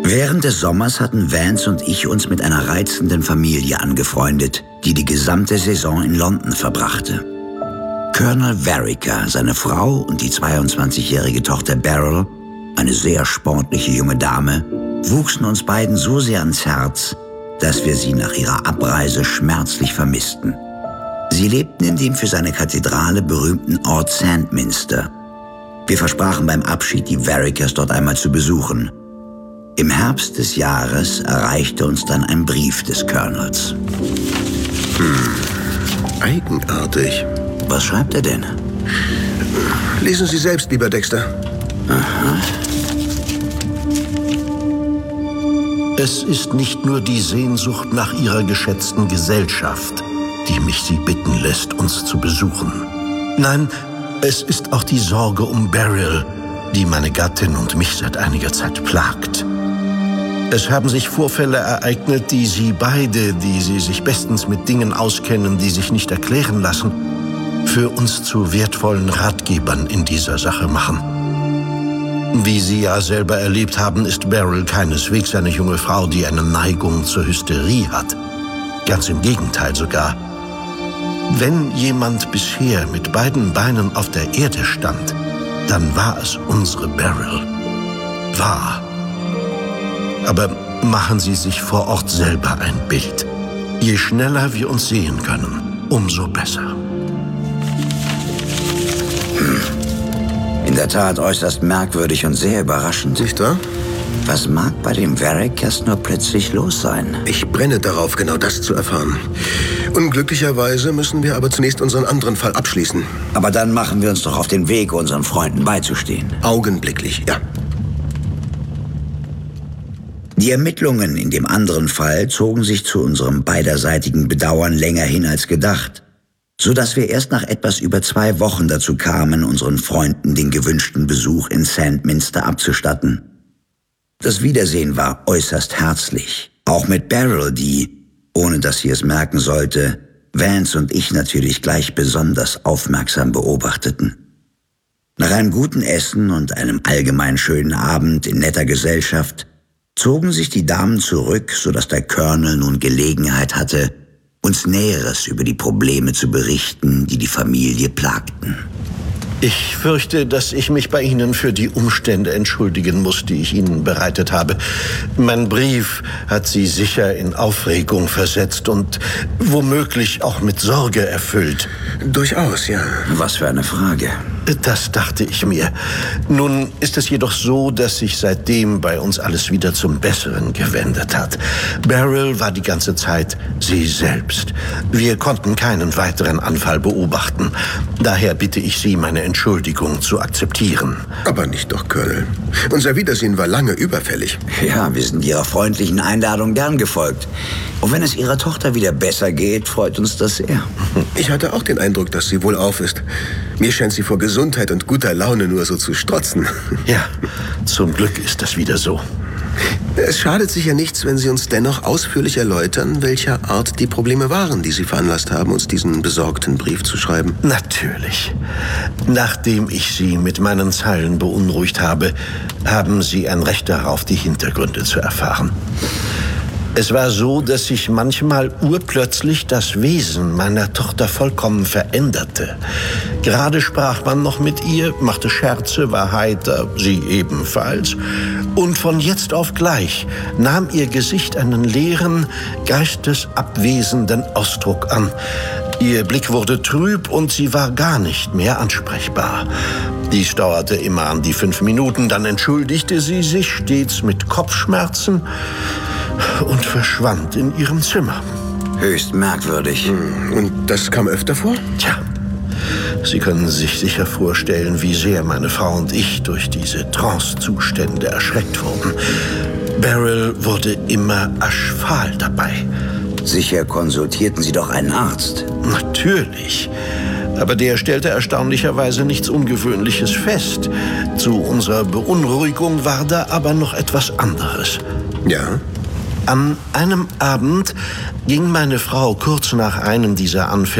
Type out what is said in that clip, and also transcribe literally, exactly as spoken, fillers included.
Während des Sommers hatten Vance und ich uns mit einer reizenden Familie angefreundet, die die gesamte Saison in London verbrachte. Colonel Vereker, seine Frau und die zweiundzwanzigjährige Tochter Beryl, eine sehr sportliche junge Dame, wuchsen uns beiden so sehr ans Herz, dass wir sie nach ihrer Abreise schmerzlich vermissten. Sie lebten in dem für seine Kathedrale berühmten Ort Sandminster. Wir versprachen beim Abschied, die Verekers dort einmal zu besuchen. Im Herbst des Jahres erreichte uns dann ein Brief des Colonels. Hm, eigenartig. Was schreibt er denn? Lesen Sie selbst, lieber Dexter. Aha. Es ist nicht nur die Sehnsucht nach Ihrer geschätzten Gesellschaft, die mich Sie bitten lässt, uns zu besuchen. Nein, es ist auch die Sorge um Beryl, die meine Gattin und mich seit einiger Zeit plagt. Es haben sich Vorfälle ereignet, die Sie beide, die Sie sich bestens mit Dingen auskennen, die sich nicht erklären lassen, für uns zu wertvollen Ratgebern in dieser Sache machen. Wie Sie ja selber erlebt haben, ist Beryl keineswegs eine junge Frau, die eine Neigung zur Hysterie hat. Ganz im Gegenteil sogar. Wenn jemand bisher mit beiden Beinen auf der Erde stand, dann war es unsere Beryl. War. Aber machen Sie sich vor Ort selber ein Bild. Je schneller wir uns sehen können, umso besser. In der Tat äußerst merkwürdig und sehr überraschend. Nicht wahr? Was mag bei dem Verekers nur plötzlich los sein? Ich brenne darauf, genau das zu erfahren. Unglücklicherweise müssen wir aber zunächst unseren anderen Fall abschließen. Aber dann machen wir uns doch auf den Weg, unseren Freunden beizustehen. Augenblicklich, ja. Die Ermittlungen in dem anderen Fall zogen sich zu unserem beiderseitigen Bedauern länger hin als gedacht, so dass wir erst nach etwas über zwei Wochen dazu kamen, unseren Freunden den gewünschten Besuch in Sandminster abzustatten. Das Wiedersehen war äußerst herzlich, auch mit Beryl, die, ohne dass sie es merken sollte, Vance und ich natürlich gleich besonders aufmerksam beobachteten. Nach einem guten Essen und einem allgemein schönen Abend in netter Gesellschaft zogen sich die Damen zurück, sodass der Colonel nun Gelegenheit hatte, uns Näheres über die Probleme zu berichten, die die Familie plagten. Ich fürchte, dass ich mich bei Ihnen für die Umstände entschuldigen muss, die ich Ihnen bereitet habe. Mein Brief hat Sie sicher in Aufregung versetzt und womöglich auch mit Sorge erfüllt. Durchaus, ja. Was für eine Frage. Das dachte ich mir. Nun ist es jedoch so, dass sich seitdem bei uns alles wieder zum Besseren gewendet hat. Beryl war die ganze Zeit sie selbst. Wir konnten keinen weiteren Anfall beobachten. Daher bitte ich Sie, meine Entschuldigung zu akzeptieren. Aber nicht doch, Colonel. Unser Wiedersehen war lange überfällig. Ja, wir sind Ihrer freundlichen Einladung gern gefolgt. Und wenn es Ihrer Tochter wieder besser geht, freut uns das sehr. Ich hatte auch den Eindruck, dass sie wohlauf ist. Mir scheint sie vor Gesundheit und guter Laune nur so zu strotzen. Ja, zum Glück ist das wieder so. Es schadet sicher nichts, wenn Sie uns dennoch ausführlich erläutern, welcher Art die Probleme waren, die Sie veranlasst haben, uns diesen besorgten Brief zu schreiben. Natürlich. Nachdem ich Sie mit meinen Zeilen beunruhigt habe, haben Sie ein Recht darauf, die Hintergründe zu erfahren. Es war so, dass sich manchmal urplötzlich das Wesen meiner Tochter vollkommen veränderte. Gerade sprach man noch mit ihr, machte Scherze, war heiter, sie ebenfalls. Und von jetzt auf gleich nahm ihr Gesicht einen leeren, geistesabwesenden Ausdruck an. Ihr Blick wurde trüb und sie war gar nicht mehr ansprechbar. Dies dauerte immer an die fünf Minuten, dann entschuldigte sie sich stets mit Kopfschmerzen und verschwand in ihrem Zimmer. Höchst merkwürdig. Und das kam öfter vor? Tja, Sie können sich sicher vorstellen, wie sehr meine Frau und ich durch diese Trance-Zustände erschreckt wurden. Beryl wurde immer aschfahl dabei. Sicher konsultierten Sie doch einen Arzt. Natürlich. Aber der stellte erstaunlicherweise nichts Ungewöhnliches fest. Zu unserer Beunruhigung war da aber noch etwas anderes. Ja? An einem Abend ging meine Frau kurz nach einem dieser Anfälle